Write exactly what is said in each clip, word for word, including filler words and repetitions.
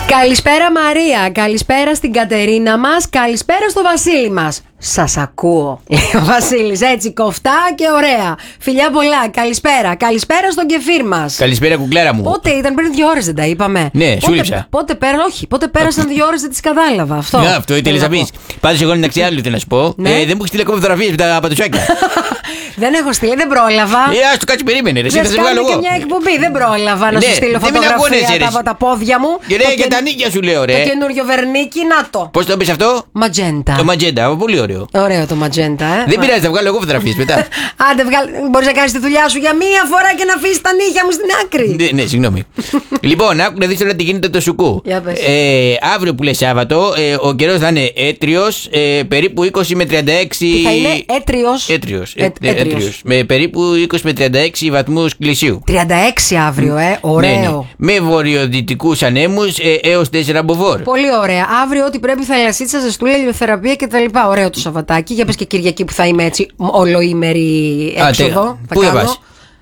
Καλησπέρα Μαρία, καλησπέρα στην Κατερίνα μας, καλησπέρα στο Βασίλη μας. Σας ακούω, λέει ο Βασίλης, έτσι κοφτά και ωραία. Φιλιά πολλά, καλησπέρα, καλησπέρα στον κεφίρ μας. Καλησπέρα κουκλέρα μου. Πότε ήταν, πριν δύο ώρες δεν τα είπαμε? Ναι, σου λείψα. Πότε, πέρα, όχι, πότε πέρασαν δύο ώρες δεν τις κατάλαβα. Αυτό. Ναι, αυτό ήθελες να πεις. Πάντως εγώ είναι αξιάλληλο θέλω να σου πω. Ναι. Ε, δεν μου έχει στείλει ακόμα φωτογραφίες με τα πατουσάκια. Δεν έχω στείλει, δεν πρόλαβα. Ε, ας το κάτσε, περίμενε. Εσύ θα σε βγάλω και εγώ. μια εκπομπή, δεν πρόλαβα να Ναι, σου στείλω δεν με φωτογραφία αγώνεσαι, από τα πόδια μου. Και ρε, και τα νύχια σου λέω, Το ρε. καινούριο βερνίκι, να το. Πώς το πεις αυτό? Ματζέντα. Το ματζέντα, πολύ ωραίο. Ωραίο το ματζέντα, ε. Δεν πειράζει, θα βγάλω εγώ φωτογραφίες μετά. Άντε, βγάλ... μπορείς να κάνεις τη δουλειά σου για μία φορά και να αφήσεις τα νύχια μου στην άκρη. Ναι, ναι, συγγνώμη. Λοιπόν, άκου να δεις τώρα τι γίνεται το σουκού. Για πες. Ε, αύριο που λέει Σάββατο, ε, ο καιρός θα είναι έτριος, ε, περίπου είκοσι με τριάντα έξι. Τι θα είναι έτριος. Έτριος, Ε, ε, ε, έτριος. έτριος. Με περίπου είκοσι με τριάντα έξι βαθμούς Κελσίου. τριάντα έξι αύριο, ε. Ωραίο. Ναι, ναι. Με βορειοδυτικούς ανέμους ε, έως τέσσερα μποφόρ. Πολύ ωραία. Αύριο ό,τι πρέπει θαλασσίτσα, ζεστούλα, ηλιοθεραπεία κτλ. Ωραίο το Σαββατάκι. Για πες και Κυριακή που θα είμαι έτσι ολοήμερη έξοδο. Α, πού θα πας?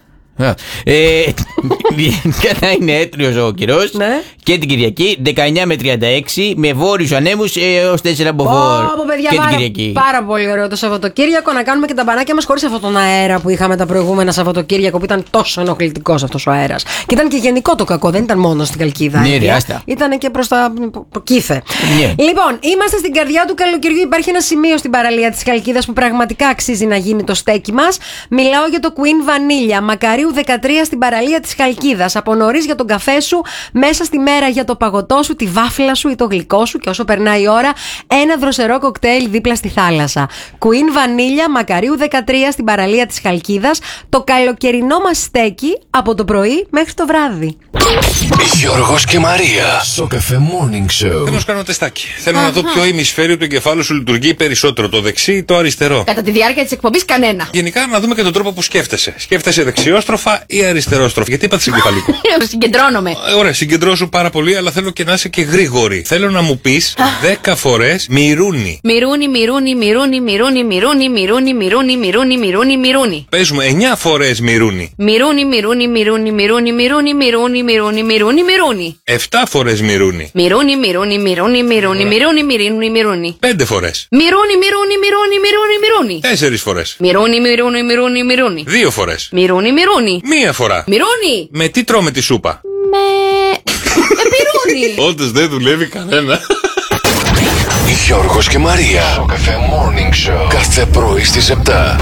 Ε, θα είναι έτριος ο καιρός, Ναι. και την Κυριακή δεκαεννιά με τριάντα έξι με βόρειους ανέμους έως τέσσερα μποφόρ. Πω, πω, παιδιά, και την πάρα, Κυριακή. πάρα πολύ ωραίο το Σαββατοκύριακο. Να κάνουμε και τα μπανάκια μας χωρίς αυτόν τον αέρα που είχαμε τα προηγούμενα Σαββατοκύριακο που ήταν τόσο ενοχλητικός αυτός ο αέρας. Και ήταν και γενικό το κακό, δεν ήταν μόνο στην Καλκίδα. Ναι, ρε, άστα. Ήταν και προς τα κύθε. Ναι. Λοιπόν, είμαστε στην καρδιά του καλοκαιριού. Υπάρχει ένα σημείο στην παραλία της Χαλκίδας που πραγματικά αξίζει να γίνει το στέκι μας. Μιλάω για το Queen Vanilla, Μακαρίου δεκατρία στην παραλία της Χαλκίδας. Από νωρίς για τον καφέ σου, μέσα στη μέρα για το παγωτό σου, τη βάφλα σου ή το γλυκό σου, και όσο περνάει η ώρα, ένα δροσερό κοκτέιλ δίπλα στη θάλασσα. Queen Vanilla, Μακαρίου δεκατρία στην παραλία της Χαλκίδας. Το καλοκαιρινό μας στέκι από το πρωί μέχρι το βράδυ. Γιώργος και Μαρία στο Cafe Morning Show. Θέλω να σου κάνω τεστάκι. Θέλω να δω ποιο ημισφαίριο του εγκεφάλου σου λειτουργεί περισσότερο, το δεξί ή το αριστερό. Κατά τη διάρκεια της εκπομπής κανένα. Γενικά να δούμε και τον τρόπο που σκέφτεσαι. Σκέφτεσαι δεξιόστροφα ή αριστερόστροφα? Γιατί είπατε εγκεφαλικό? Συγκεντρώνομαι. Ε, Ωραία, συγκεντρώσου πάρα πολύ, αλλά θέλω και να είσαι και γρήγορη. Θέλω να μου πεις δέκα φορές μυρούνι. Μυρούνι, μυρούνι, μυρούνι, μυρούνι, μυρούνι, μυρούνι, μυρούνι, μυρούνι, μυρούνι, μυρούνι. Παίζουμε εννιά φορές μυρούνι. Μυρούνι, μυρούνι, μυρούνι, μυρούνι, μυρούνι, μυρούνι, μυρούνι, μυρούνι, μυρούνι. εφτά φορές μυρούνι. Μυρούνι, μυρούνι, μυρούνι, μυρούνι, μυρούνι, μυρούνι, μυρούνι. πέντε φορές. Μυρούνι, μυρούνι, μυρούνι, μυρούνι, μυρούνι. τέσσερις φορές. Μυρούνι, μυρούνι, μυρούνι, μυρούνι. δύο φορές. Μυρούνι, μυρούνι. μία φορά. Μυρούνι. Με τι τρώμε τη σούπα? Με... με πυρούνι. Όντως δεν δουλεύει κανένα. Γιώργος και Μαρία στο Cafe Morning Show. Κάθε πρωί στις επτά.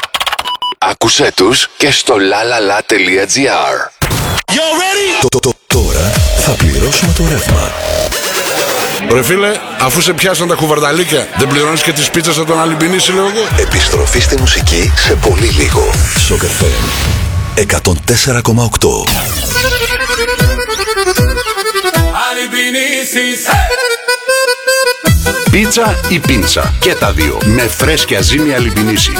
Άκουσέ τους και στο lalala.gr. Το, το, το, τώρα θα πληρώσουμε το ρεύμα. Ρε φίλε, αφού σε πιάσαν τα κουβαρδαλίκια, δεν πληρώνεις και τις πίτσες από τον Αλυμπινίση, λέω εγώ. Επιστροφή στη μουσική σε πολύ λίγο. Στο Cafe εκατόν τέσσερα κόμμα οκτώ. Πίτσα ή πίντσα, και τα δύο, με φρέσκια ζύμη Αλυμπινίση.